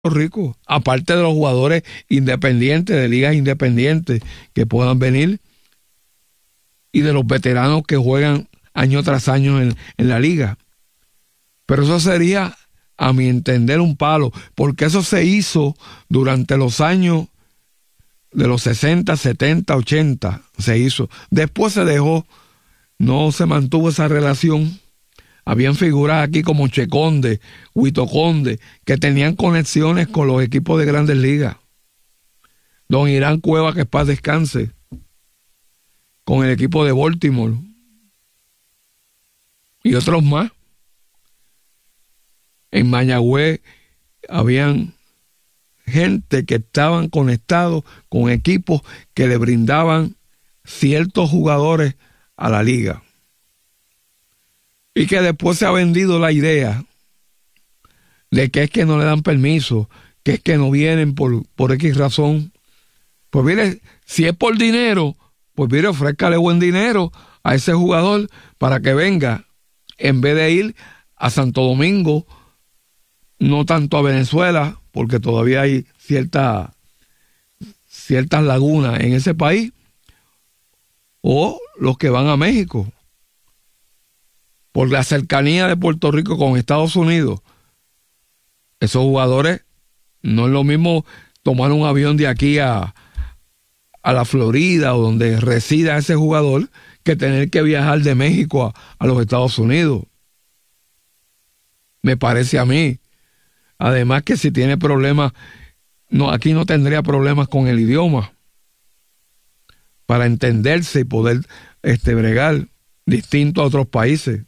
Rico, aparte de los jugadores independientes, de ligas independientes que puedan venir y de los veteranos que juegan año tras año en la liga. Pero eso sería, a mi entender, un palo, porque eso se hizo durante los años de los 60, 70, 80, se hizo. Después se dejó, no se mantuvo esa relación. Habían figuras aquí como Che Conde, Huito Conde, que tenían conexiones con los equipos de Grandes Ligas. Don Irán Cueva, que paz descanse, con el equipo de Baltimore. Y otros más. En Mayagüez habían gente que estaban conectados con equipos que le brindaban ciertos jugadores a la liga. Y que después se ha vendido la idea de que es que no le dan permiso, que es que no vienen por X razón. Pues mire, si es por dinero, pues mire, ofrézcale buen dinero a ese jugador para que venga, en vez de ir a Santo Domingo, no tanto a Venezuela, porque todavía hay ciertas lagunas en ese país, o los que van a México. Por la cercanía de Puerto Rico con Estados Unidos, esos jugadores, no es lo mismo tomar un avión de aquí a la Florida o donde resida ese jugador que tener que viajar de México a los Estados Unidos. Me parece a mí. Además que si tiene problemas, aquí no tendría problemas con el idioma para entenderse y poder bregar, distinto a otros países.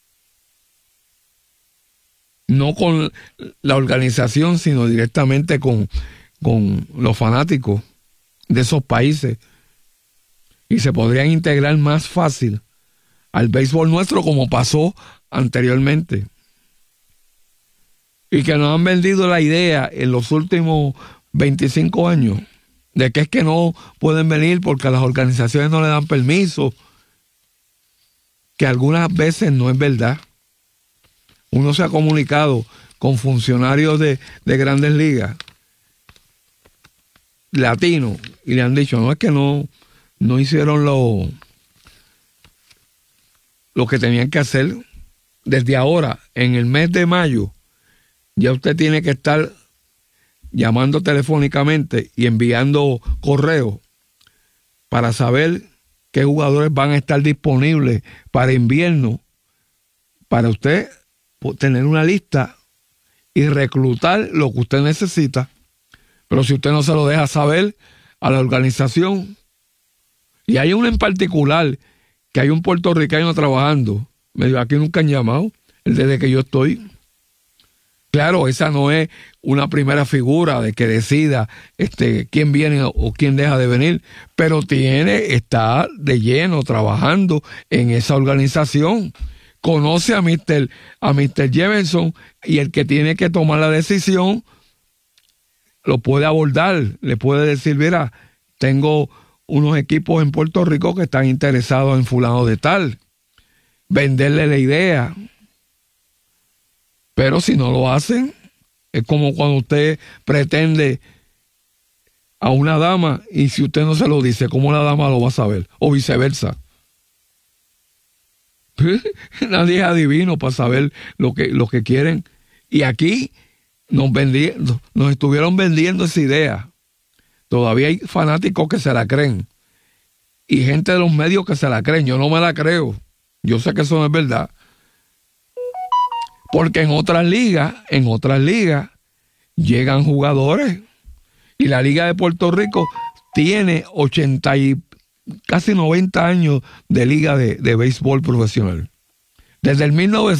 No con la organización, sino directamente con los fanáticos de esos países. Y se podrían integrar más fácil al béisbol nuestro, como pasó anteriormente. Y que nos han vendido la idea en los últimos 25 años de que es que no pueden venir porque las organizaciones no le dan permiso, que algunas veces no es verdad. Uno se ha comunicado con funcionarios de Grandes Ligas latinos y le han dicho, no, es que no hicieron lo que tenían que hacer. Desde ahora, en el mes de mayo, ya usted tiene que estar llamando telefónicamente y enviando correos para saber qué jugadores van a estar disponibles para invierno, para usted tener una lista y reclutar lo que usted necesita. Pero si usted no se lo deja saber a la organización, y hay uno en particular, que hay un puertorriqueño trabajando, me dijo, aquí nunca han llamado, desde que yo estoy. Claro, esa no es una primera figura de que decida quién viene o quién deja de venir, pero está de lleno trabajando en esa organización. Conoce a Mr. Jefferson, y el que tiene que tomar la decisión lo puede abordar, le puede decir, mira, tengo unos equipos en Puerto Rico que están interesados en fulano de tal, venderle la idea. Pero si no lo hacen, es como cuando usted pretende a una dama y si usted no se lo dice, ¿cómo la dama lo va a saber? O viceversa. Nadie es adivino para saber lo que quieren. Y aquí nos estuvieron vendiendo esa idea. Todavía hay fanáticos que se la creen. Y gente de los medios que se la creen. Yo no me la creo. Yo sé que eso no es verdad. Porque en otras ligas llegan jugadores. Y la Liga de Puerto Rico tiene 80 y casi 90 años de liga de béisbol profesional. Desde el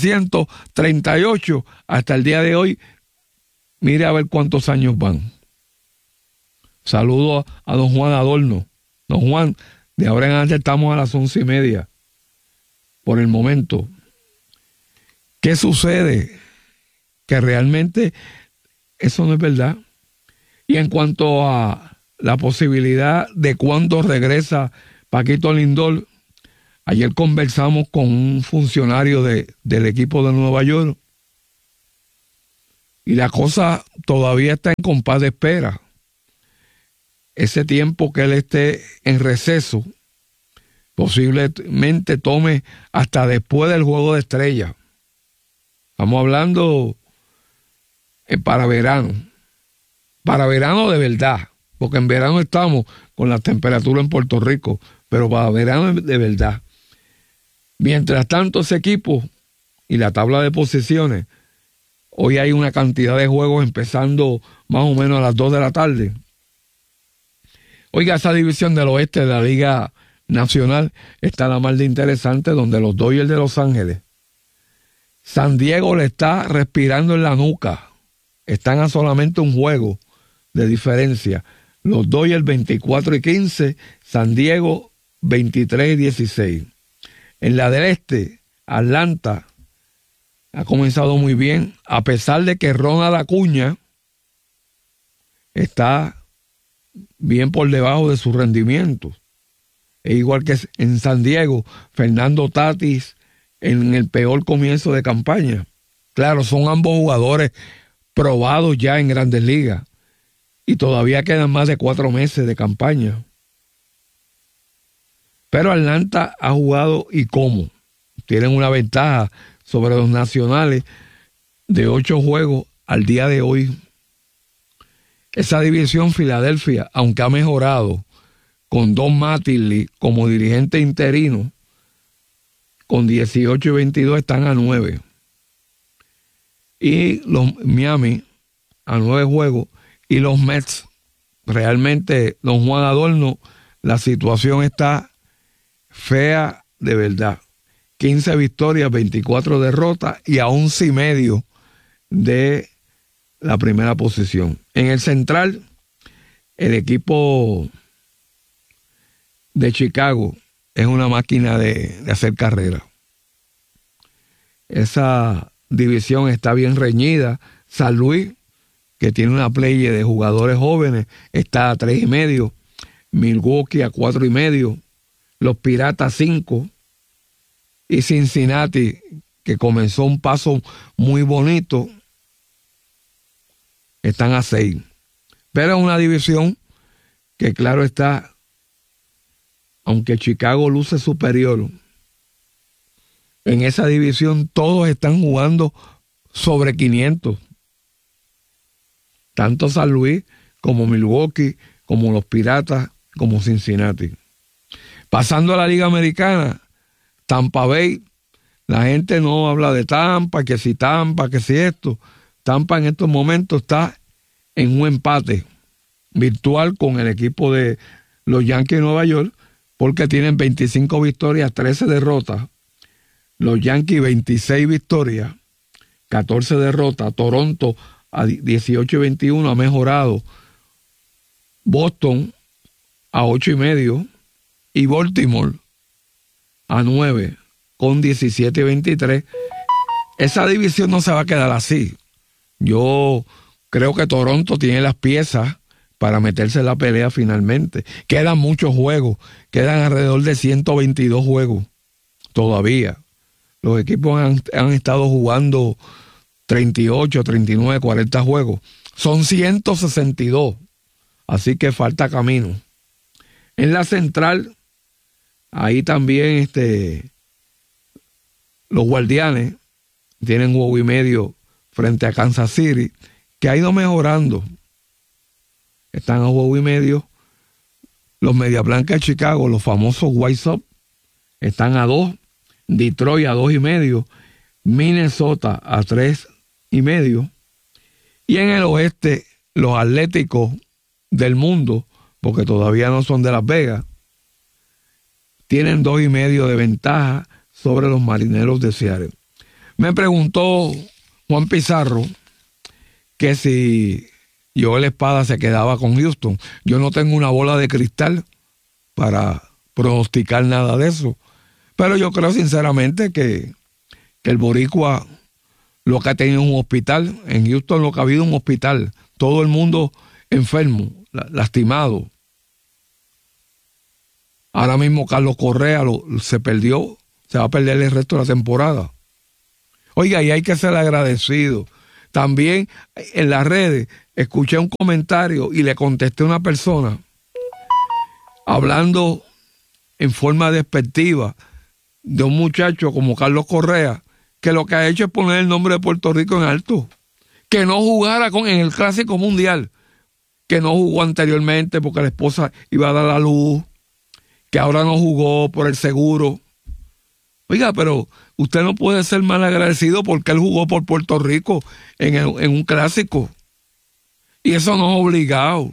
1938 hasta el día de hoy, mire a ver cuántos años van. Saludo a don Juan Adorno. Don Juan, de ahora en adelante estamos a las 11:30. Por el momento. ¿Qué sucede? Que realmente eso no es verdad. Y en cuanto a la posibilidad de cuándo regresa Paquito Lindor, ayer conversamos con un funcionario del equipo de Nueva York Y la cosa todavía está en compás de espera. Ese tiempo que él esté en receso, posiblemente tome hasta después del Juego de Estrellas. Estamos hablando para verano de verdad, porque en verano estamos con la temperatura en Puerto Rico, pero para verano de verdad. Mientras tanto, ese equipo y la tabla de posiciones, hoy hay una cantidad de juegos empezando más o menos a las 2 de la tarde. Oiga, esa división del oeste de la Liga Nacional está la más de interesante, donde los Dodgers de Los Ángeles, San Diego le está respirando en la nuca. Están a solamente un juego de diferencia. Los Dodgers 24-15, San Diego 23-16. En la del este, Atlanta ha comenzado muy bien, a pesar de que Ronald Acuña está bien por debajo de su rendimiento. Es igual que en San Diego, Fernando Tatis en el peor comienzo de campaña. Claro, son ambos jugadores probados ya en Grandes Ligas y todavía quedan más de 4 meses de campaña. Pero Atlanta ha jugado y cómo. Tienen una ventaja sobre los nacionales de 8 juegos al día de hoy. Esa división, Filadelfia, aunque ha mejorado con Don Mattingly como dirigente interino, con 18 y 22 están a 9. Y los Miami a 9 juegos. Y los Mets, realmente, don Juan Adorno, la situación está fea de verdad. 15 victorias, 24 derrotas y a 11 y medio de la primera posición. En el central, el equipo de Chicago es una máquina de hacer carrera. Esa división está bien reñida. San Luis, que tiene una playa de jugadores jóvenes, está a 3 y medio. Milwaukee a 4 y medio. Los Piratas 5. Y Cincinnati, que comenzó un paso muy bonito, están a 6. Pero es una división que, claro está, aunque Chicago luce superior, en esa división todos están jugando sobre 500. Tanto San Luis como Milwaukee, como los Piratas, como Cincinnati. Pasando a la Liga Americana, Tampa Bay, la gente no habla de Tampa, que si esto. Tampa en estos momentos está en un empate virtual con el equipo de los Yankees de Nueva York, porque tienen 25 victorias, 13 derrotas. Los Yankees 26 victorias, 14 derrotas. Toronto a 18 y 21 ha mejorado. Boston a 8 y medio. Y Baltimore a 9 con 17 y 23. Esa división no se va a quedar así. Yo creo que Toronto tiene las piezas para meterse en la pelea finalmente. Quedan muchos juegos. Quedan alrededor de 122 juegos todavía. Los equipos han estado jugando 38, 39, 40 juegos. Son 162. Así que falta camino. En la central, ahí también los Guardianes tienen un juego y medio frente a Kansas City, que ha ido mejorando. Están a juego y medio. Los Media Blancas de Chicago, los famosos White Sox, están a 2. Detroit a 2 y medio. Minnesota a 3 y medio. Y en el oeste, los Atléticos del mundo, porque todavía no son de Las Vegas, tienen 2 y medio de ventaja sobre los Marineros de Seattle. Me preguntó Juan Pizarro que si Joel Espada se quedaba con Houston. Yo no tengo una bola de cristal para pronosticar nada de eso, pero yo creo sinceramente que el boricua lo que ha tenido es un hospital. En Houston lo que ha habido es un hospital. Todo el mundo enfermo, lastimado. Ahora mismo Carlos Correa se perdió, se va a perder el resto de la temporada. Oiga, y hay que ser agradecido También en las redes escuché un comentario y le contesté a una persona hablando en forma despectiva de un muchacho como Carlos Correa, que lo que ha hecho es poner el nombre de Puerto Rico en alto. Que no jugara en el Clásico Mundial, que no jugó anteriormente porque la esposa iba a dar a luz, que ahora no jugó por el seguro. Oiga, pero usted no puede ser mal agradecido porque él jugó por Puerto Rico en un clásico. Y eso no es obligado.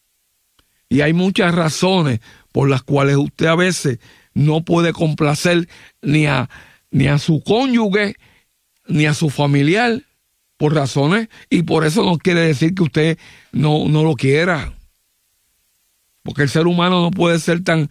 Y hay muchas razones por las cuales usted a veces no puede complacer ni a su cónyuge, ni a su familiar, por razones, y por eso no quiere decir que usted no lo quiera. Porque el ser humano no puede ser tan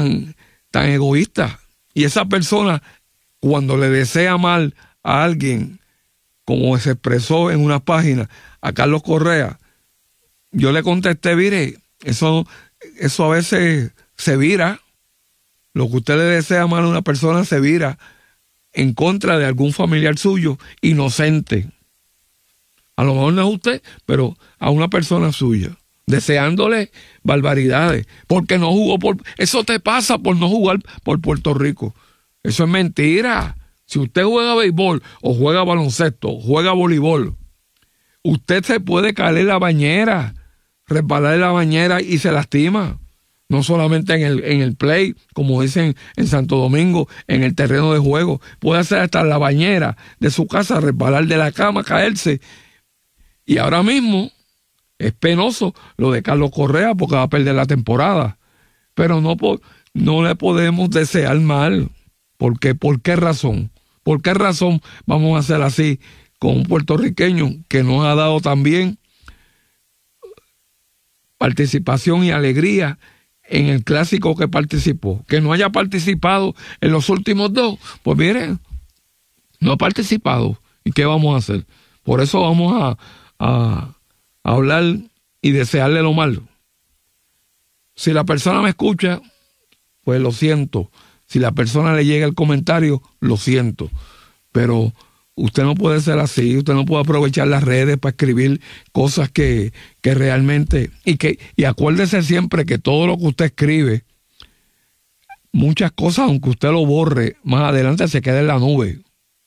egoísta. Y esa persona, cuando le desea mal a alguien, como se expresó en una página a Carlos Correa, yo le contesté, mire, eso a veces se vira. Lo que usted le desea mal a una persona se vira en contra de algún familiar suyo inocente. A lo mejor no es usted, pero a una persona suya, deseándole barbaridades, porque no jugó por... Eso te pasa por no jugar por Puerto Rico. Eso es mentira. Si usted juega béisbol, o juega baloncesto, o juega voleibol, usted se puede caer en la bañera, resbalar en la bañera y se lastima. No solamente en el play, como dicen en Santo Domingo, en el terreno de juego. Puede hacer hasta en la bañera de su casa, resbalar de la cama, caerse. Y ahora mismo es penoso lo de Carlos Correa porque va a perder la temporada. Pero no le podemos desear mal. ¿Por qué? ¿Por qué razón? ¿Por qué razón vamos a hacer así con un puertorriqueño que nos ha dado también participación y alegría en el clásico que participó? Que no haya participado en los últimos dos, pues miren, no ha participado. ¿Y qué vamos a hacer? Por eso vamos a hablar y desearle lo malo. Si la persona me escucha, pues lo siento. Si la persona le llega el comentario, lo siento. Pero usted no puede ser así, usted no puede aprovechar las redes para escribir cosas que realmente... Y acuérdese siempre que todo lo que usted escribe, muchas cosas, aunque usted lo borre, más adelante se queda en la nube.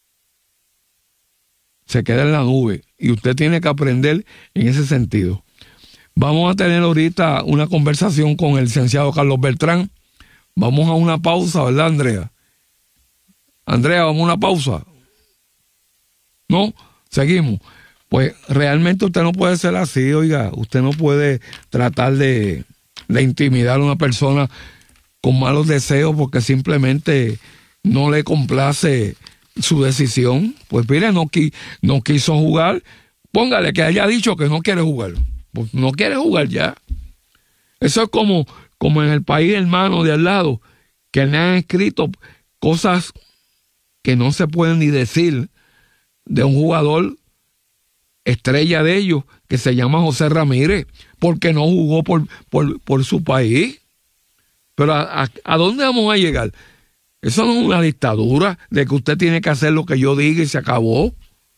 Se queda en la nube. Y usted tiene que aprender en ese sentido. Vamos a tener ahorita una conversación con el licenciado Carlos Beltrán. Vamos a una pausa, ¿verdad, Andrea? Andrea, vamos a una pausa. ¿No? Seguimos. Pues realmente usted no puede ser así, oiga. Usted no puede tratar de intimidar a una persona con malos deseos porque simplemente no le complace su decisión. Pues mire, no quiso jugar. Póngale que haya dicho que no quiere jugar. Pues no quiere jugar ya. Eso es como en el país hermano de al lado, que le han escrito cosas que no se pueden ni decir de un jugador estrella de ellos que se llama José Ramírez, porque no jugó por su país. Pero ¿a dónde vamos a llegar? Eso no es una dictadura de que usted tiene que hacer lo que yo diga y se acabó.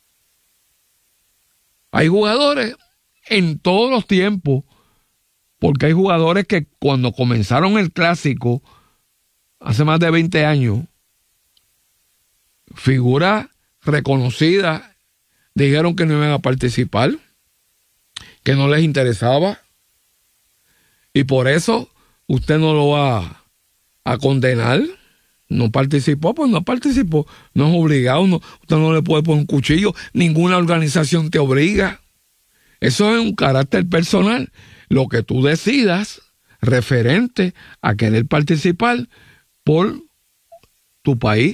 Hay jugadores en todos los tiempos, porque hay jugadores que cuando comenzaron el clásico, hace más de 20 años, figuras reconocidas dijeron que no iban a participar, que no les interesaba, y por eso usted no lo va a condenar. No participó, pues no participó, no es obligado, usted no le puede poner un cuchillo, ninguna organización te obliga. Eso es un carácter personal, lo que tú decidas referente a querer participar por tu país.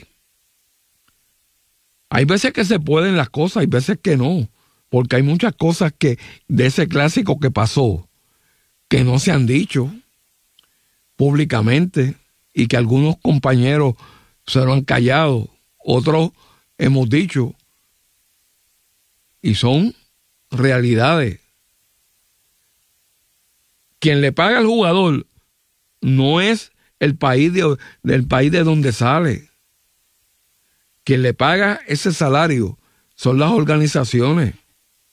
Hay veces que se pueden las cosas, hay veces que no, porque hay muchas cosas que de ese clásico que pasó que no se han dicho públicamente y que algunos compañeros se lo han callado, otros hemos dicho, y son realidades. Quien le paga al jugador no es el país del país de donde sale. Quien le paga ese salario son las organizaciones.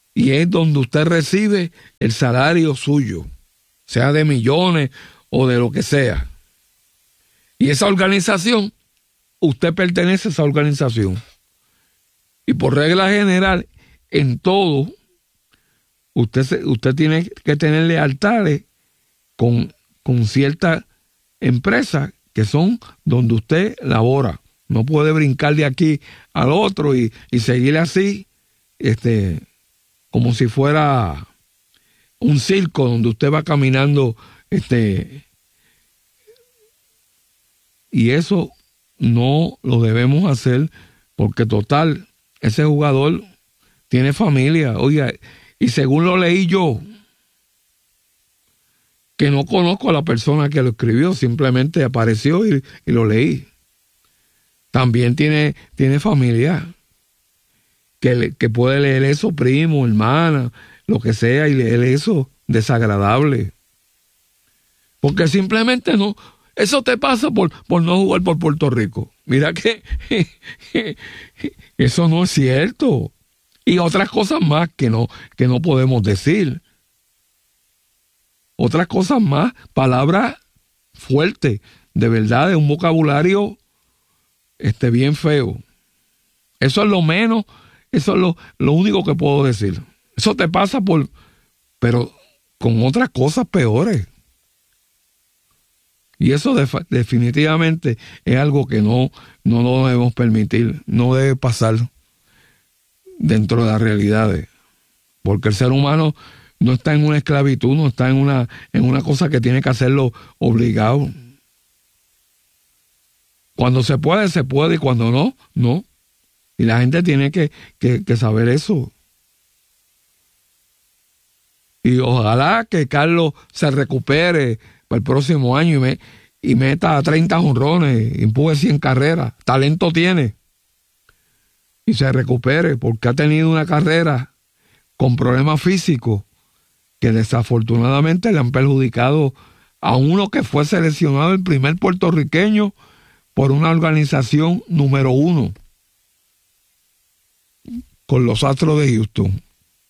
y es donde usted recibe el salario suyo, sea de millones o de lo que sea. Y esa organización, usted pertenece a esa organización. Y por regla general, en todo, usted tiene que tener lealtades con ciertas empresas que son donde usted labora. No puede brincar de aquí al otro y seguir así, como si fuera un circo donde usted va caminando, y eso no lo debemos hacer, porque total, ese jugador tiene familia. Oiga, y según lo leí yo, que no conozco a la persona que lo escribió, simplemente apareció y lo leí. También tiene familia que puede leer eso, primo, hermana, lo que sea, y leer eso desagradable. Porque simplemente no, eso te pasa por no jugar por Puerto Rico. Mira que eso no es cierto. Y otras cosas más que no podemos decir. Otras cosas más, palabras fuertes, de verdad, de un vocabulario bien feo. Eso es lo menos, eso es lo único que puedo decir. Eso te pasa pero con otras cosas peores. Y eso definitivamente es algo que no lo debemos permitir, no debe pasar dentro de las realidades. Porque el ser humano no está en una esclavitud, no está en una cosa que tiene que hacerlo obligado. Cuando se puede, y cuando no, no. Y la gente tiene que saber eso. Y ojalá que Carlos se recupere para el próximo año y meta 30 jonrones, empuje 100 carreras. Talento tiene. Y se recupere, porque ha tenido una carrera con problemas físicos que desafortunadamente le han perjudicado a uno que fue seleccionado el primer puertorriqueño por una organización número 1 con los Astros de Houston.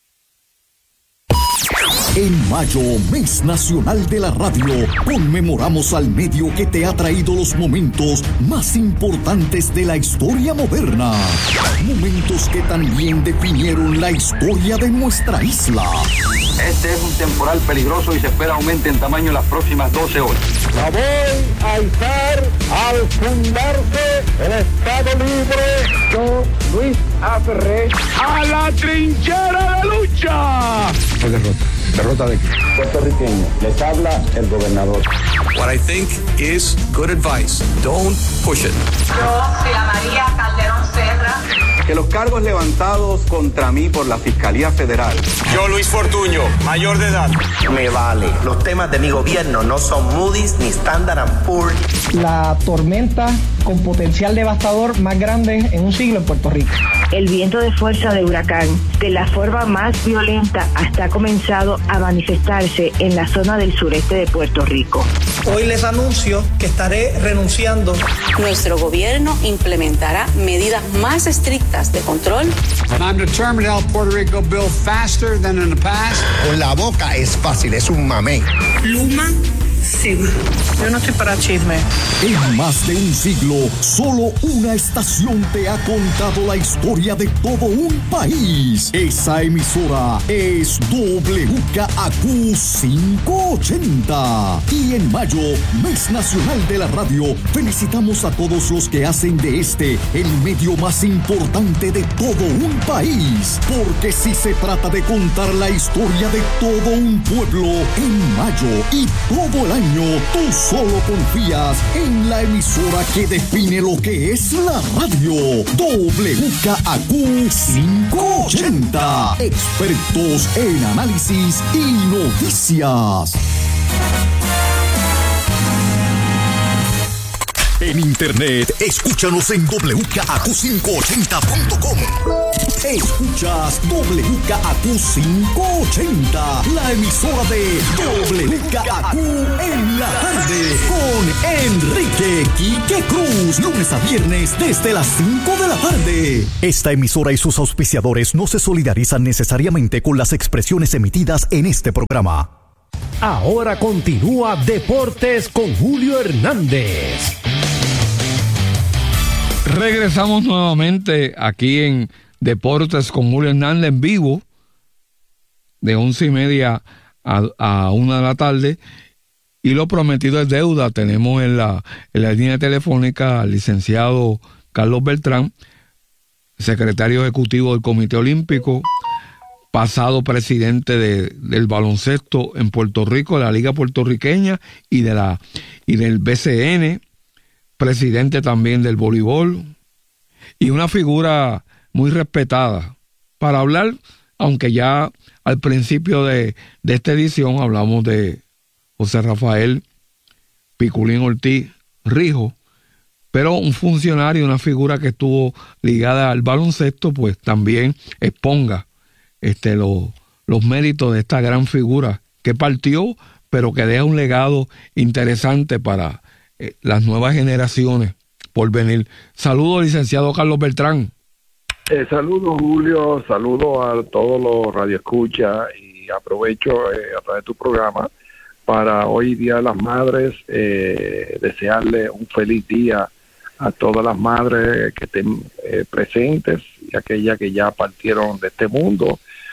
En mayo, mes nacional de la radio, conmemoramos al medio que te ha traído los momentos más importantes de la historia moderna. Momentos que también definieron la historia de nuestra isla. Este es un temporal peligroso y se espera aumente en tamaño en las próximas 12 horas. La voy a izar al fundarse el Estado Libre. Yo, Luis A. Ferré, a la trinchera de lucha. ¿Derrota de qué? Puertorriqueño, les habla el gobernador. What I think is good advice. Don't push it. Yo, Sheila María Calderón Serra. Que los cargos levantados contra mí por la Fiscalía Federal. Yo, Luis Fortuño, mayor de edad. Me vale. Los temas de mi gobierno no son Moody's ni Standard & Poor's. La tormenta con potencial devastador más grande en un siglo en Puerto Rico. El viento de fuerza de huracán, de la forma más violenta, hasta ha comenzado a manifestarse en la zona del sureste de Puerto Rico. Hoy les anuncio que estaré renunciando. Nuestro gobierno implementará medidas más estrictas de control. And I'm determined to help Puerto Rico build faster than in the past. Con la boca es fácil, es un mamey. Luma Cima. Yo no estoy para chisme. En más de un siglo, solo una estación te ha contado la historia de todo un país. Esa emisora es WKAQ 580. Y en mayo, mes nacional de la radio, felicitamos a todos los que hacen de este el medio más importante de todo un país. Porque si se trata de contar la historia de todo un pueblo, en mayo y todo el año, tú solo confías en la emisora que define lo que es la radio. WKAQ 580. Expertos en análisis y noticias. En internet, escúchanos en WKAQ580.com. Escuchas WKAQ580, la emisora de WKAQ en la tarde, con Enrique Quique Cruz, lunes a viernes desde las 5 de la tarde. Esta emisora y sus auspiciadores no se solidarizan necesariamente con las expresiones emitidas en este programa. Ahora continúa Deportes con Julio Hernández. Regresamos nuevamente aquí en Deportes con Julio Hernández en vivo de 11:30 a 1 de la tarde, y lo prometido es deuda. Tenemos en la línea telefónica al licenciado Carlos Beltrán, secretario ejecutivo del Comité Olímpico, pasado presidente del baloncesto en Puerto Rico, de la Liga Puertorriqueña y del BCN, presidente también del voleibol, y una figura muy respetada. Para hablar, aunque ya al principio de esta edición hablamos de José Rafael Piculín Ortiz Rijo, pero un funcionario, una figura que estuvo ligada al baloncesto, pues también exponga los méritos de esta gran figura que partió, pero que deja un legado interesante para las nuevas generaciones por venir. Saludos, licenciado Carlos Beltrán. Saludos, Julio, saludos a todos los radioescuchas, y aprovecho a través de tu programa para hoy Día de las Madres desearle un feliz día a todas las madres que estén presentes y aquellas que ya partieron de este mundo.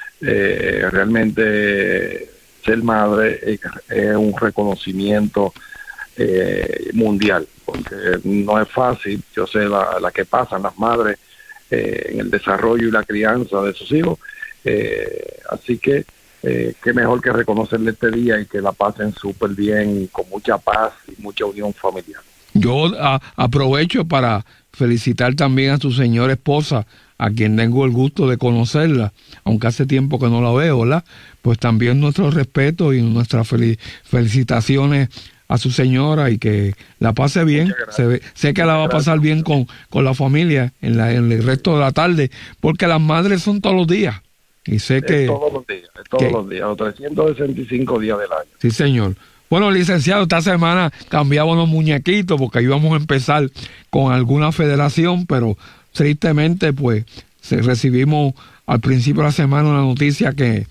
Realmente ser madre es un reconocimiento mundial, porque no es fácil. Yo sé la que pasan las madres en el desarrollo y la crianza de sus hijos, así que qué mejor que reconocerle este día y que la pasen súper bien, con mucha paz y mucha unión familiar. Yo aprovecho para felicitar también a su señora esposa, a quien tengo el gusto de conocerla, aunque hace tiempo que no la veo, ¿verdad? Pues también nuestro respeto y nuestras felicitaciones a su señora, y que la pase bien. Sé que la va a pasar bien con la familia en el resto de la tarde, porque las madres son todos los días, y sé que todos los días, los 365 días del año. Sí, señor. Bueno, licenciado, esta semana cambiamos los muñequitos porque íbamos a empezar con alguna federación, pero tristemente pues recibimos al principio de la semana una noticia que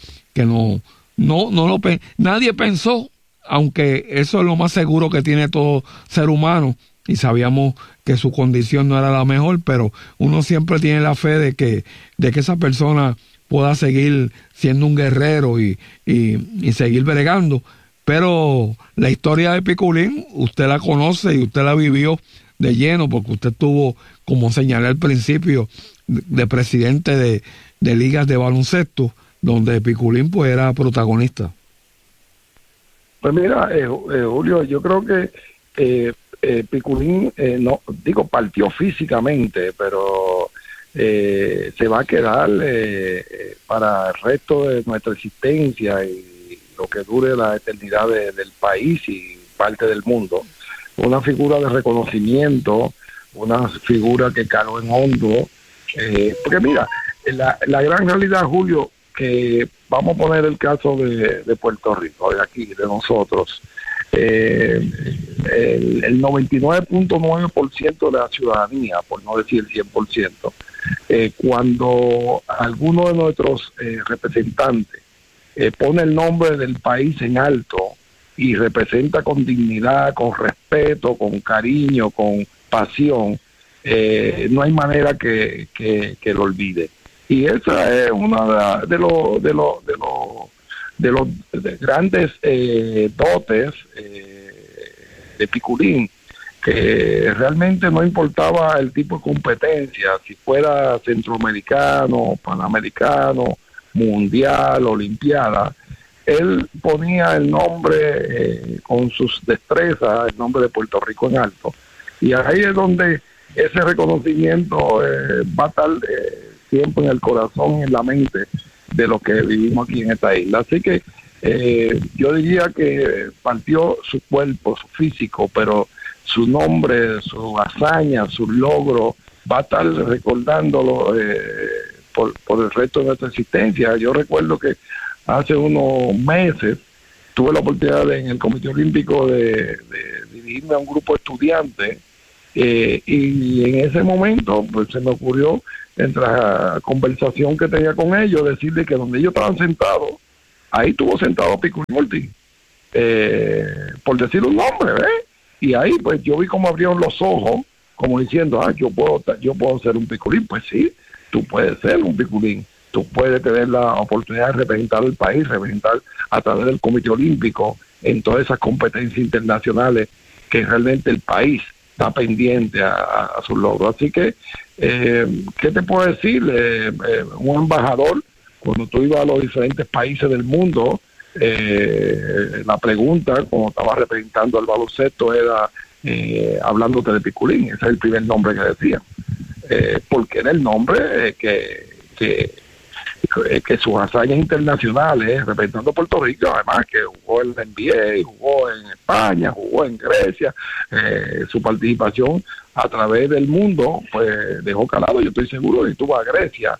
nadie pensó, aunque eso es lo más seguro que tiene todo ser humano, y sabíamos que su condición no era la mejor, pero uno siempre tiene la fe de que esa persona pueda seguir siendo un guerrero y seguir bregando. Pero la historia de Piculín, usted la conoce y usted la vivió de lleno, porque usted estuvo, como señalé al principio, de presidente de ligas de baloncesto, donde Piculín pues era protagonista. Pues mira, Julio, yo creo que Piculín, partió físicamente, pero se va a quedar para el resto de nuestra existencia y lo que dure la eternidad del país y parte del mundo. Una figura de reconocimiento, una figura que caló en hondo, porque mira, la gran realidad, Julio, que vamos a poner el caso de Puerto Rico, de aquí, de nosotros, el 99.9% de la ciudadanía, por no decir el 100%, cuando alguno de nuestros representantes pone el nombre del país en alto y representa con dignidad, con respeto, con cariño, con pasión, no hay manera que lo olvide. Y esa es una de los grandes dotes de Piculín, que realmente no importaba el tipo de competencia, si fuera centroamericano, panamericano, mundial, olimpiada, él ponía el nombre con sus destrezas, el nombre de Puerto Rico en alto. Y ahí es donde ese reconocimiento va a estar siempre en el corazón y en la mente de lo que vivimos aquí en esta isla. Así que yo diría que partió su cuerpo, su físico, pero su nombre, su hazaña, sus logros, va a estar recordándolo por el resto de nuestra existencia. Yo recuerdo que hace unos meses tuve la oportunidad en el Comité Olímpico de dirigirme a un grupo de estudiantes, y en ese momento pues se me ocurrió, entre la conversación que tenía con ellos, decirle que donde ellos estaban sentados, ahí estuvo sentado Piculín Ortiz, por decir un nombre, y ahí pues yo vi cómo abrieron los ojos, como diciendo, yo puedo ser un Piculín. Pues sí, tú puedes ser un Piculín, tú puedes tener la oportunidad de representar el país, representar a través del Comité Olímpico en todas esas competencias internacionales que realmente el país está pendiente a sus logros. Así que, ¿qué te puedo decir? Un embajador, cuando tú ibas a los diferentes países del mundo, la pregunta, como estaba representando al baloncesto, era hablándote de Piculín. Ese es el primer nombre que decían, porque era el nombre que sus hazañas internacionales, representando a Puerto Rico, además que jugó en la NBA, jugó en España, jugó en Grecia, su participación a través del mundo pues dejó calado. Yo estoy seguro que si tú vas a Grecia,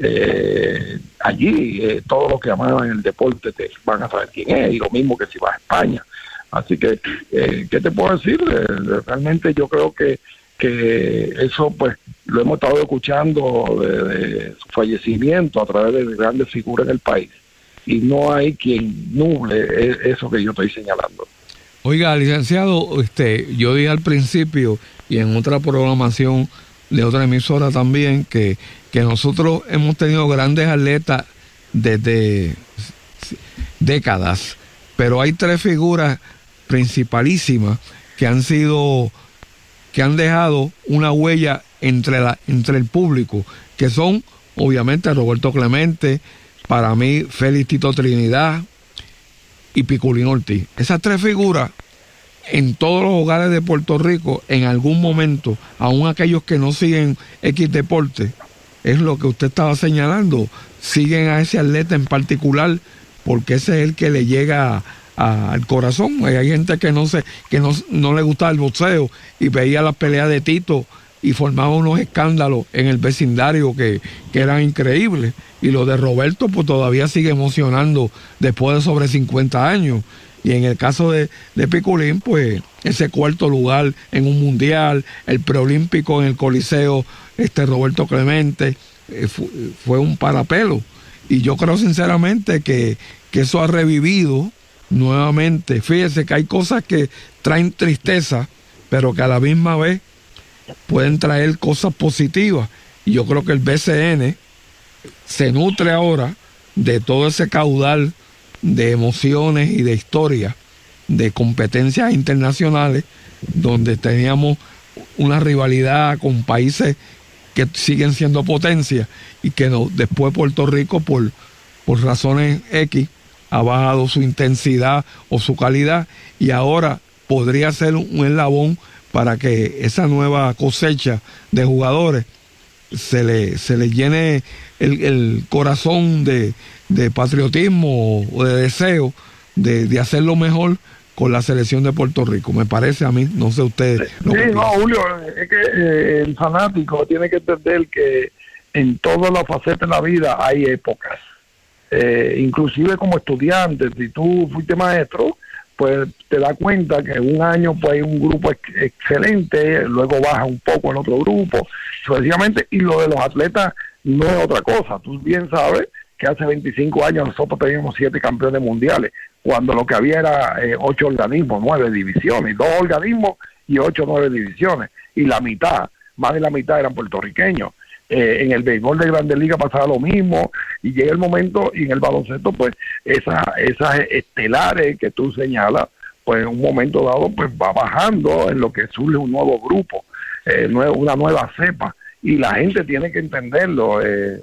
allí todos los que amaban el deporte te van a saber quién es, y lo mismo que si vas a España. Así que, ¿qué te puedo decir? Realmente yo creo que eso pues lo hemos estado escuchando de su fallecimiento a través de grandes figuras en el país, y no hay quien nuble eso que yo estoy señalando. Oiga, licenciado, yo dije al principio y en otra programación de otra emisora también que nosotros hemos tenido grandes atletas desde décadas, pero hay tres figuras principalísimas que han dejado una huella entre el público, que son obviamente Roberto Clemente, para mí Félix Tito Trinidad y Piculín Ortiz. Esas tres figuras en todos los hogares de Puerto Rico, en algún momento, aún aquellos que no siguen X deporte, es lo que usted estaba señalando, siguen a ese atleta en particular, porque ese es el que le llega al corazón. Hay gente que no le gustaba el boxeo y veía las peleas de Tito y formaba unos escándalos en el vecindario que eran increíbles, y lo de Roberto pues todavía sigue emocionando después de sobre 50 años. Y en el caso de Piculín, pues ese cuarto lugar en un mundial, el preolímpico en el Coliseo, Roberto Clemente, fue un parapelo. Y yo creo sinceramente que eso ha revivido nuevamente. Fíjese que hay cosas que traen tristeza, pero que a la misma vez pueden traer cosas positivas. Y yo creo que el BCN se nutre ahora de todo ese caudal de emociones y de historias, de competencias internacionales, donde teníamos una rivalidad con países que siguen siendo potencias, y que después Puerto Rico, por razones X, ha bajado su intensidad o su calidad, y ahora podría ser un eslabón para que esa nueva cosecha de jugadores se le llene el corazón de patriotismo o de deseo de hacerlo mejor con la selección de Puerto Rico. Me parece a mí, no sé ustedes. Julio, es que el fanático tiene que entender que en todas las facetas de la vida hay épocas. Inclusive como estudiante, si tú fuiste maestro, pues te das cuenta que un año pues hay un grupo excelente, luego baja un poco el otro grupo, sucesivamente. Y lo de los atletas no es otra cosa. Tú bien sabes que hace 25 años nosotros teníamos 7 campeones mundiales, cuando lo que había era 8 organismos, 9 divisiones, 2 organismos y 8 o 9 divisiones, y más de la mitad eran puertorriqueños. En el béisbol de Grandes Ligas pasaba lo mismo, y llega el momento, y en el baloncesto pues esas estelares que tú señalas, pues en un momento dado pues va bajando, en lo que surge un nuevo grupo, una nueva cepa, y la gente tiene que entenderlo,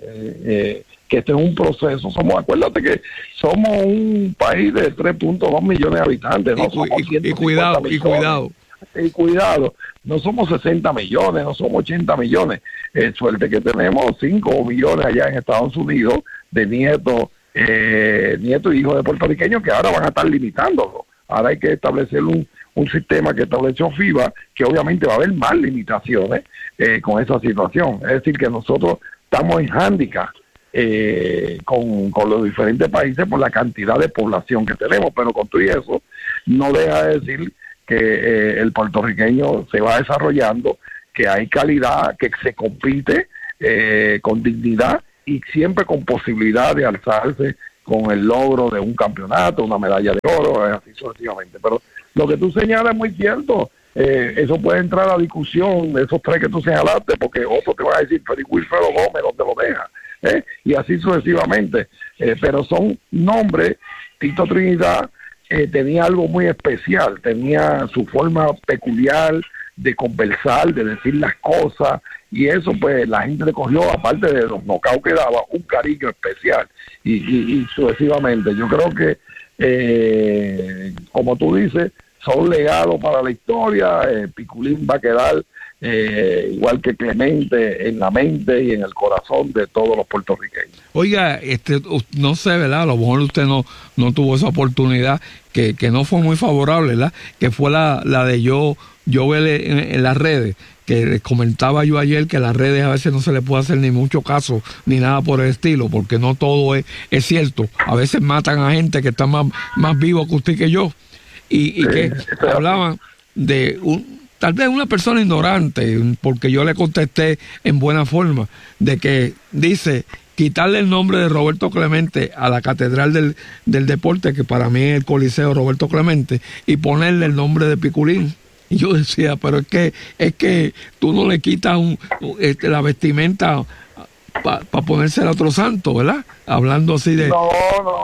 que este es un proceso. Acuérdate que somos un país de 3.2 millones de habitantes, no somos 150 millones. Y cuidado, no somos 60 millones, no somos 80 millones. Suerte que tenemos 5 millones allá en Estados Unidos de nietos y hijos de puertorriqueños, que ahora van a estar limitándolo. Ahora hay que establecer un sistema que estableció FIBA, que obviamente va a haber más limitaciones con esa situación. Es decir, que nosotros estamos en hándicap con los diferentes países por la cantidad de población que tenemos, pero con todo eso no deja de decir que el puertorriqueño se va desarrollando, que hay calidad, que se compite con dignidad y siempre con posibilidad de alzarse con el logro de un campeonato, una medalla de oro, así sucesivamente. Pero lo que tú señalas es muy cierto. Eso puede entrar a la discusión de esos tres que tú señalaste, porque otro te va a decir, pero Wilfredo Gómez, ¿dónde lo deja? Y así sucesivamente. Pero son nombres. Tito Trinidad tenía algo muy especial, tenía su forma peculiar de conversar, de decir las cosas, y eso pues la gente le cogió, aparte de los knockouts que daba, un cariño especial, y sucesivamente. Yo creo que, como tú dices, son legados para la historia. Piculín va a quedar igual que Clemente en la mente y en el corazón de todos los puertorriqueños. Oiga, no sé, ¿verdad? A lo mejor usted no tuvo esa oportunidad, que no fue muy favorable, ¿verdad? Que fue la de yo ver en las redes, que comentaba yo ayer que las redes a veces no se le puede hacer ni mucho caso, ni nada por el estilo, porque no todo es cierto. A veces matan a gente que está más vivo que usted y que yo. Y que hablaban de tal vez una persona ignorante, porque yo le contesté en buena forma, de que dice quitarle el nombre de Roberto Clemente a la Catedral del Deporte, que para mí es el Coliseo Roberto Clemente, y ponerle el nombre de Piculín. Y yo decía, pero es que tú no le quitas la vestimenta para ponerse a otro santo, ¿verdad? Hablando así de... No,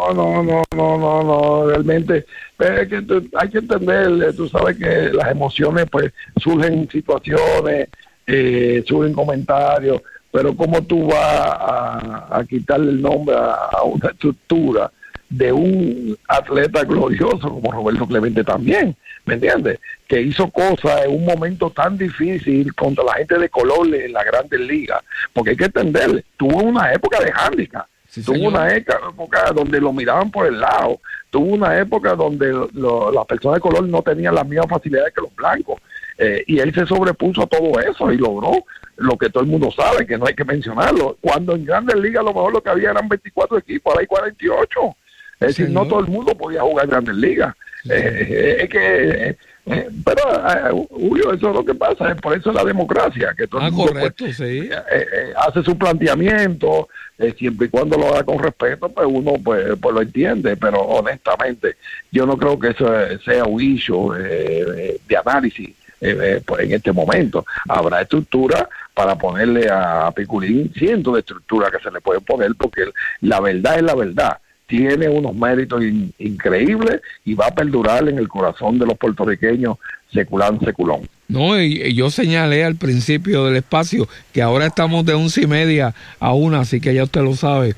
realmente es que hay que entender, tú sabes que las emociones pues surgen situaciones, surgen comentarios, pero cómo tú vas a quitarle el nombre a una estructura de un atleta glorioso como Roberto Clemente también, ¿me entiendes? Que hizo cosas en un momento tan difícil contra la gente de color en la Grandes Ligas, porque hay que entender, tuvo una época de hándicap, tuvo una época donde lo miraban por el lado, tuvo una época donde las personas de color no tenían las mismas facilidades que los blancos, y él se sobrepuso a todo eso y logró lo que todo el mundo sabe, que no hay que mencionarlo. Cuando en Grandes Ligas a lo mejor lo que había eran 24 equipos, ahora hay 48. Es decir, no todo el mundo podía jugar en Grandes Ligas. Es que... pero Julio, eso es lo que pasa, por eso es la democracia, que todo el mundo correcto, pues, sí. Hace su planteamiento, siempre y cuando lo haga con respeto, pues uno pues lo entiende, pero honestamente yo no creo que eso sea un issue de análisis pues en este momento. Habrá estructura para ponerle a Piculín, cientos de estructuras que se le pueden poner, porque la verdad es la verdad. Tiene unos méritos increíbles y va a perdurar en el corazón de los puertorriqueños seculán. No, y yo señalé al principio del espacio que ahora estamos de 11:30 a 1, así que ya usted lo sabe.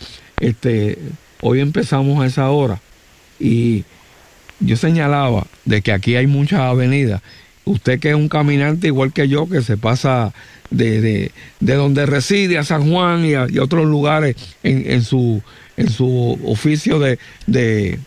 Hoy empezamos a esa hora y yo señalaba de que aquí hay muchas avenidas. Usted que es un caminante igual que yo, que se pasa de donde reside a San Juan y a otros lugares en su oficio de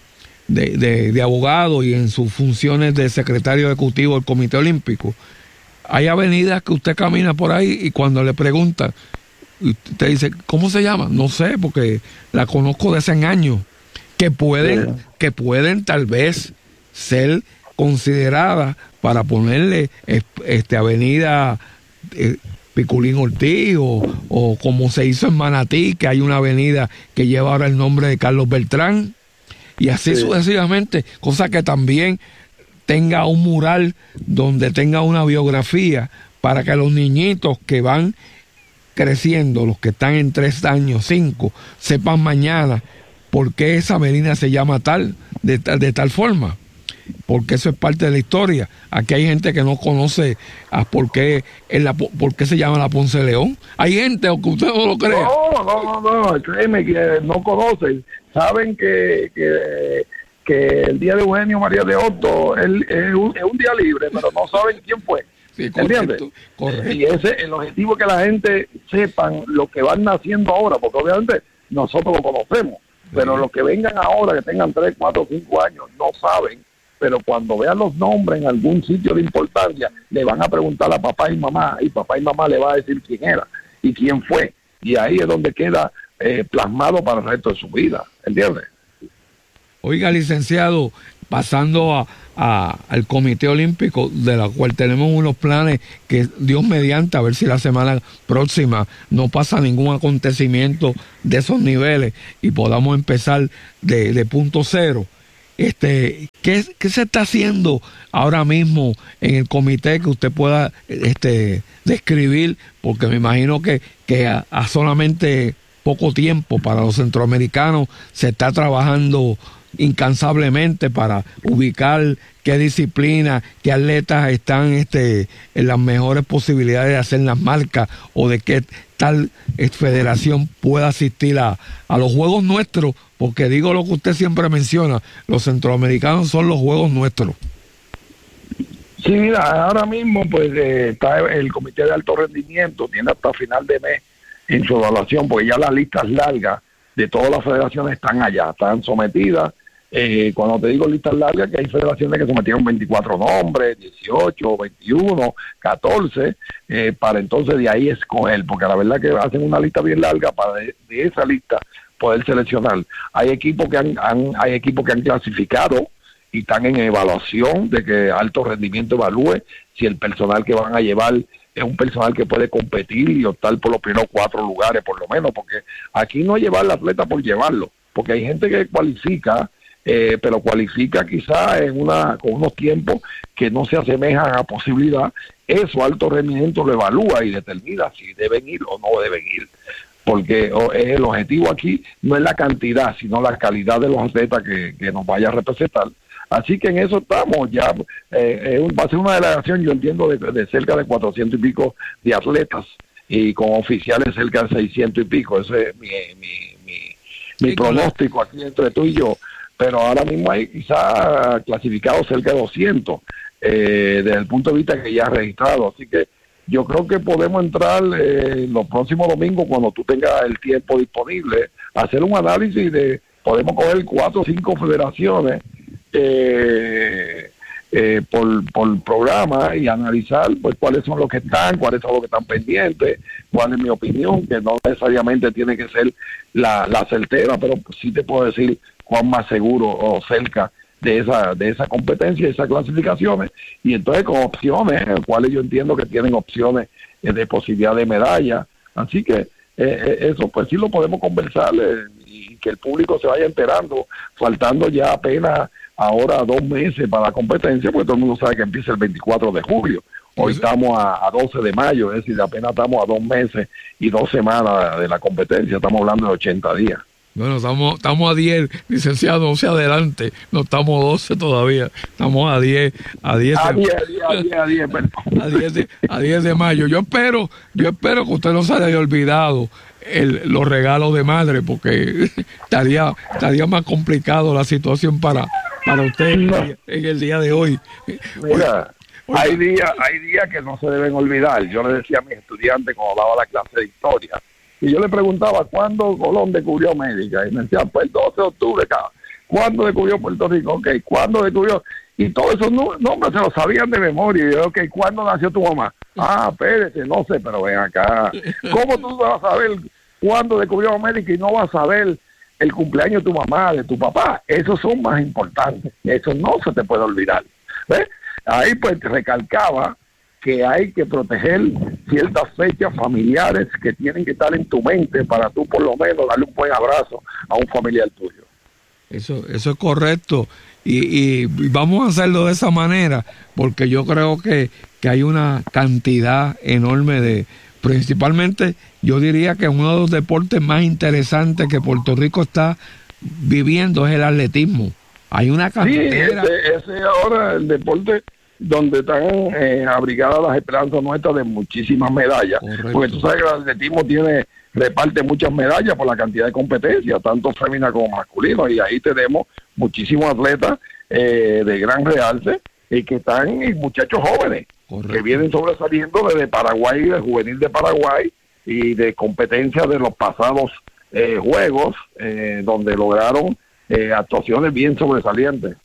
abogado y en sus funciones de secretario ejecutivo del Comité Olímpico, hay avenidas que usted camina por ahí y cuando le preguntan, usted dice, ¿cómo se llama? No sé, porque la conozco de hace años, que pueden tal vez ser consideradas para ponerle avenida Piculín Ortiz o como se hizo en Manatí, que hay una avenida que lleva ahora el nombre de Carlos Beltrán, y así sucesivamente, cosa que también tenga un mural donde tenga una biografía para que los niñitos que van creciendo, los que están en 3 años, 5, sepan mañana por qué esa avenida se llama de tal forma, porque eso es parte de la historia. Aquí hay gente que no conoce por qué se llama la Ponce de León. Hay gente, aunque usted no lo crea. No, créeme que no conocen. Saben que el día de Eugenio María de Hostos es un día libre, pero no saben quién fue. Sí, ¿entiendes? Correcto. Y ese el objetivo, que la gente sepan lo que van naciendo ahora, porque obviamente nosotros lo conocemos, pero los que vengan ahora, que tengan 3, 4, 5 años, no saben pero cuando vean los nombres en algún sitio de importancia, le van a preguntar a papá y mamá le va a decir quién era y quién fue, y ahí es donde queda plasmado para el resto de su vida, ¿entiendes? Oiga, licenciado, pasando al Comité Olímpico, de la cual tenemos unos planes que Dios mediante, a ver si la semana próxima no pasa ningún acontecimiento de esos niveles y podamos empezar de punto cero. ¿Qué se está haciendo ahora mismo en el comité que usted pueda describir? Porque me imagino que a solamente poco tiempo para los centroamericanos se está trabajando incansablemente para ubicar qué disciplina, qué atletas están en las mejores posibilidades de hacer las marcas o de qué tal federación pueda asistir a los juegos nuestros, porque digo lo que usted siempre menciona, los centroamericanos son los juegos nuestros. Sí, mira, ahora mismo pues está el comité de alto rendimiento, tiene hasta final de mes en su evaluación, porque ya las listas largas de todas las federaciones están allá, están sometidas. Cuando te digo listas largas, que hay federaciones que sometieron 24 nombres, 18, 21, 14, para entonces de ahí escoger, porque la verdad que hacen una lista bien larga para de esa lista poder seleccionar. Hay equipos que han clasificado y están en evaluación de que alto rendimiento evalúe si el personal que van a llevar es un personal que puede competir y optar por los primeros 4 lugares por lo menos, porque aquí no es llevar al atleta por llevarlo, porque hay gente que cualifica, pero cualifica quizá con unos tiempos que no se asemejan a posibilidad. Eso alto rendimiento lo evalúa y determina si deben ir o no deben ir, porque el objetivo aquí no es la cantidad, sino la calidad de los atletas que nos vaya a representar. Así que en eso estamos ya. Va a ser una delegación, yo entiendo, de cerca de 400 y pico de atletas, y con oficiales cerca de 600 y pico. Ese es mi pronóstico aquí entre tú y yo. Pero ahora mismo hay quizá clasificados cerca de 200 desde el punto de vista que ya ha registrado. Así que yo creo que podemos entrar los próximos domingos, cuando tú tengas el tiempo disponible, hacer un análisis podemos coger 4 o 5 federaciones por programa y analizar pues cuáles son los que están, cuáles son los que están pendientes, cuál es mi opinión, que no necesariamente tiene que ser la certera, pero sí te puedo decir cuán más seguro o cerca de esa competencia, de esas clasificaciones, y entonces con opciones, cuáles yo entiendo que tienen opciones de posibilidad de medalla. Así que eso pues sí lo podemos conversar y que el público se vaya enterando, faltando ya apenas ahora 2 meses para la competencia, porque todo el mundo sabe que empieza el 24 de julio. Hoy estamos a 12 de mayo, es decir, apenas estamos a 2 meses y 2 semanas de la competencia, estamos hablando de 80 días. Bueno, estamos a 10, licenciado, no se adelante, no estamos a 12 todavía, estamos a 10 de mayo. Yo espero que usted no se haya olvidado los regalos de madre, porque estaría más complicado la situación para usted en el día de hoy. Mira, hay días que no se deben olvidar. Yo le decía a mis estudiantes cuando daba la clase de historia, y yo le preguntaba ¿cuándo Colón descubrió América? Y me decían, pues el 12 de octubre, ¿cuándo descubrió Puerto Rico? Ok, ¿cuándo descubrió? Y todos esos nombres se los sabían de memoria. Y yo, ok, ¿cuándo nació tu mamá? Espérate, no sé, pero ven acá. ¿Cómo tú vas a saber cuándo descubrió América y no vas a saber el cumpleaños de tu mamá, de tu papá? Esos son más importantes. Eso no se te puede olvidar. ¿Ves? Ahí pues recalcaba que hay que proteger ciertas fechas familiares que tienen que estar en tu mente para tú por lo menos darle un buen abrazo a un familiar tuyo. Eso es correcto, y vamos a hacerlo de esa manera, porque yo creo que hay una cantidad enorme principalmente yo diría que uno de los deportes más interesantes que Puerto Rico está viviendo es el atletismo. Hay una cantera. Sí, ese ahora el deporte donde están abrigadas las esperanzas nuestras de muchísimas medallas. Correcto. Porque tú sabes que el atletismo reparte muchas medallas por la cantidad de competencias, tanto femenina como masculino, y ahí tenemos muchísimos atletas de gran realce y que están muchachos jóvenes. Correcto. Que vienen sobresaliendo desde Paraguay, del juvenil de Paraguay, y de competencias de los pasados juegos, donde lograron actuaciones bien sobresalientes.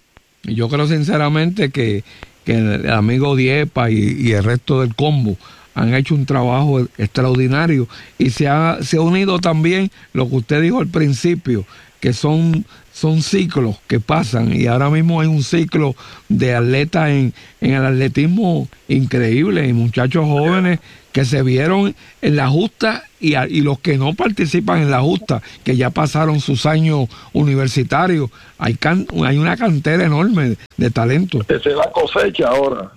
Y yo creo sinceramente que el amigo Diepa y el resto del combo han hecho un trabajo extraordinario, y se ha unido también lo que usted dijo al principio, que son ciclos que pasan, y ahora mismo hay un ciclo de atletas en el atletismo increíble, y muchachos jóvenes que se vieron en la justa, y los que no participan en la justa, que ya pasaron sus años universitarios. Hay una cantera enorme de talento. Esa es la cosecha ahora.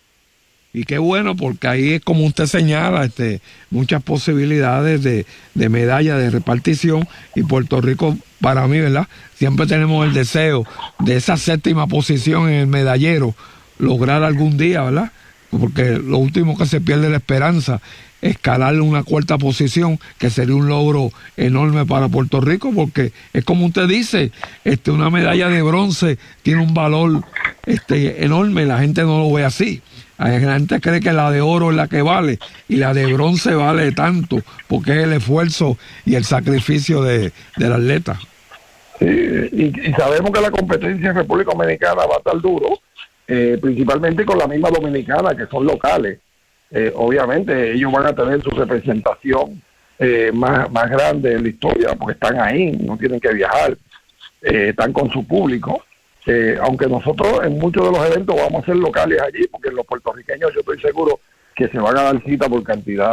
Y qué bueno, porque ahí es como usted señala, muchas posibilidades de medalla, de repartición, y Puerto Rico, para mí, ¿verdad? Siempre tenemos el deseo de esa 7ª posición en el medallero, lograr algún día, ¿verdad? Porque lo último que se pierde es la esperanza, escalar una 4ª posición, que sería un logro enorme para Puerto Rico, porque es como usted dice, una medalla de bronce tiene un valor enorme, la gente no lo ve así. La gente cree que la de oro es la que vale, y la de bronce vale tanto, porque es el esfuerzo y el sacrificio del atleta. Sí, y sabemos que la competencia en República Dominicana va a estar duro, principalmente con la misma dominicana, que son locales. Obviamente ellos van a tener su representación más grande en la historia, porque están ahí, no tienen que viajar, están con su público. Aunque nosotros en muchos de los eventos vamos a ser locales allí, porque los puertorriqueños yo estoy seguro que se van a dar cita por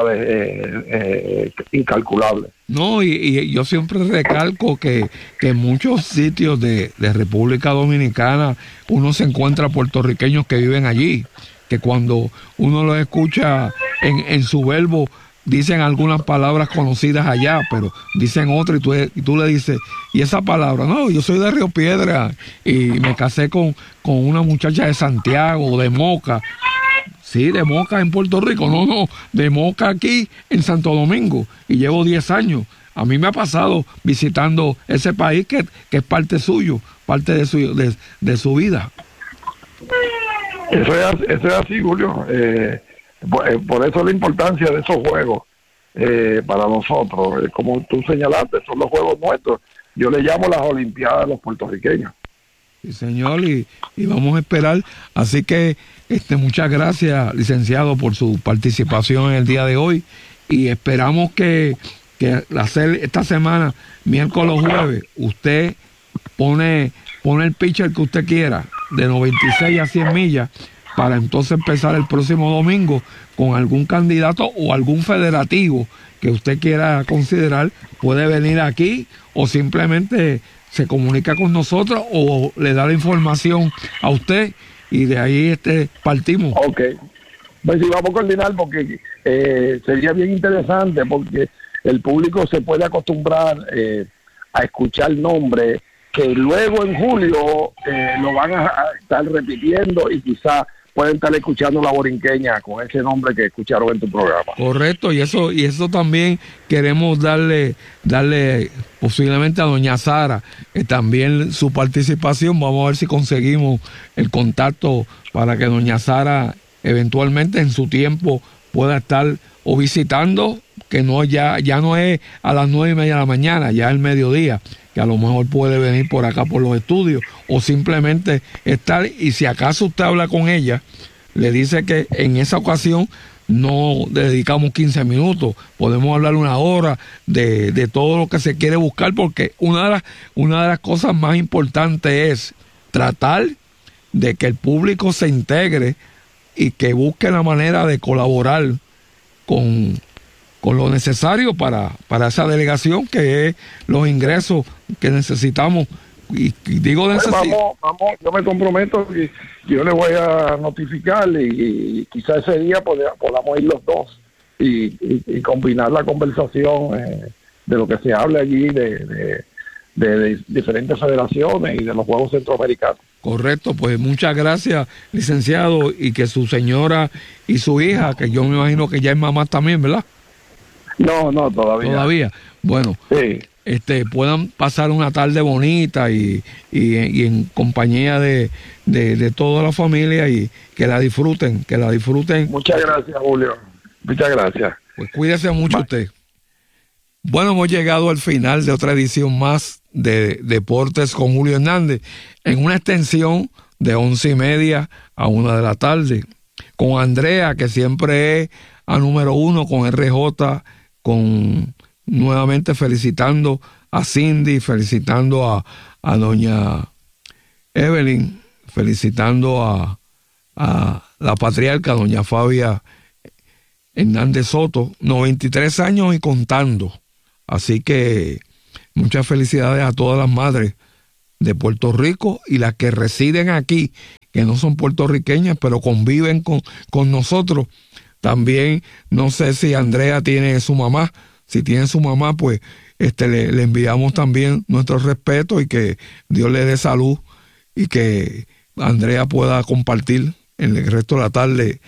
cantidades incalculables. No, y yo siempre recalco que en muchos sitios de República Dominicana uno se encuentra puertorriqueños que viven allí, que cuando uno los escucha en su verbo, dicen algunas palabras conocidas allá, pero dicen otras, y tú le dices, ¿y esa palabra? No, yo soy de Río Piedra y me casé con una muchacha de Santiago, de Moca. Sí, de Moca en Puerto Rico, no, de Moca aquí en Santo Domingo, y llevo 10 años. A mí me ha pasado visitando ese país que es parte suyo, parte de su vida. Eso es así, Julio. Por eso la importancia de esos juegos para nosotros, como tú señalaste, son los juegos nuestros. Yo le llamo las Olimpiadas de los puertorriqueños. Sí, señor, y vamos a esperar. Así que muchas gracias, licenciado, por su participación en el día de hoy, y esperamos que esta semana, miércoles o jueves, usted pone el pitcher que usted quiera, de 96 a 100 millas, para entonces empezar el próximo domingo con algún candidato o algún federativo que usted quiera considerar. Puede venir aquí, o simplemente se comunica con nosotros, o le da la información a usted, y de ahí partimos. Ok, pues sí, vamos a coordinar, porque sería bien interesante, porque el público se puede acostumbrar a escuchar nombres que luego en julio lo van a estar repitiendo, y quizás pueden estar escuchando la borinqueña con ese nombre que escucharon en tu programa. Correcto, y eso también queremos darle posiblemente a doña Sara también su participación. Vamos a ver si conseguimos el contacto para que doña Sara eventualmente en su tiempo pueda estar o visitando, que no ya no es a las 9:30 de la mañana, ya es el mediodía, que a lo mejor puede venir por acá por los estudios, o simplemente estar, y si acaso usted habla con ella, le dice que en esa ocasión no dedicamos 15 minutos, podemos hablar 1 hora de todo lo que se quiere buscar, porque una de las cosas más importantes es tratar de que el público se integre y que busque la manera de colaborar con lo necesario para esa delegación, que es los ingresos que necesitamos. Y digo vamos, yo me comprometo que yo le voy a notificar, y quizás ese día podamos ir los dos y combinar la conversación de lo que se hable allí de diferentes federaciones y de los Juegos Centroamericanos. Correcto, pues muchas gracias, licenciado, y que su señora y su hija, que yo me imagino que ya es mamá también, ¿verdad? No, todavía. Bueno, sí. Puedan pasar una tarde bonita y en compañía de toda la familia, y que la disfruten. Muchas gracias, Julio. Muchas gracias. Pues cuídese mucho usted. Bueno, hemos llegado al final de otra edición más de Deportes con Julio Hernández, en una extensión de 11:30 a 1 de la tarde. Con Andrea, que siempre es a número 1, con RJ, nuevamente felicitando a Cindy, felicitando a doña Evelyn, felicitando a la patriarca, doña Fabia Hernández Soto, 93 años y contando. Así que muchas felicidades a todas las madres de Puerto Rico y las que residen aquí, que no son puertorriqueñas, pero conviven con nosotros. También, no sé si Andrea tiene su mamá. Si tiene su mamá, pues le enviamos también nuestro respeto y que Dios le dé salud y que Andrea pueda compartir en el resto de la tarde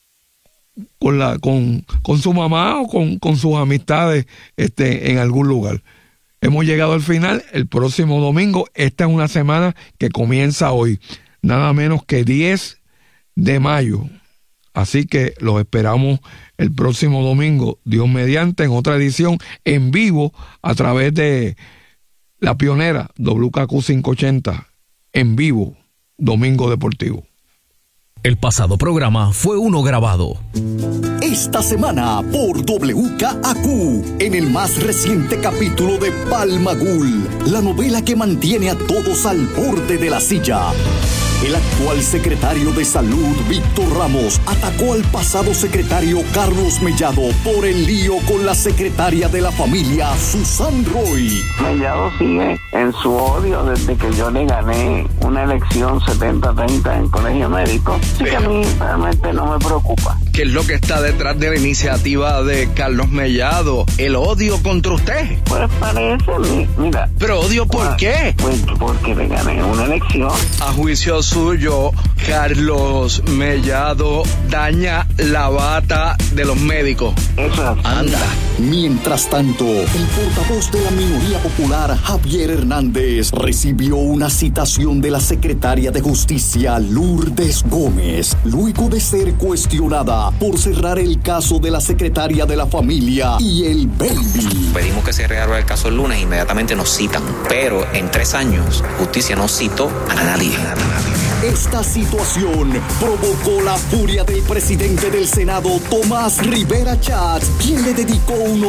con su mamá o con sus amistades en algún lugar. Hemos llegado al final. El próximo domingo, esta es una semana que comienza hoy, nada menos que 10 de mayo. Así que los esperamos el próximo domingo, Dios mediante, en otra edición en vivo a través de la pionera WKQ 580, en vivo, Domingo Deportivo. El pasado programa fue uno grabado. Esta semana por WKAQ, en el más reciente capítulo de Palmagul, la novela que mantiene a todos al borde de la silla. El actual secretario de Salud, Víctor Ramos, atacó al pasado secretario Carlos Mellado por el lío con la secretaria de la familia, Susan Roy. Mellado sigue en su odio desde que yo le gané una elección 70-30 en colegio médico. Así que a mí realmente no me preocupa. ¿Qué es lo que está detrás de la iniciativa de Carlos Mellado? ¿El odio contra usted? Pues parece, mira. ¿Pero odio por qué? Pues porque le gané una elección. A juicio suyo, Carlos Mellado daña la bata de los médicos. Eso. Anda. Mientras tanto, el portavoz de la minoría popular, Javier Hernández, recibió una citación de la secretaria de Justicia, Lourdes Gómez, luego de ser cuestionada por cerrar el caso de la secretaria de la familia y el baby. Pedimos que se reabra el caso el lunes, inmediatamente nos citan, pero en 3 años, justicia no citó a nadie. Esta situación provocó la furia del presidente del Senado, Tomás Rivera Chats, quien le dedicó uno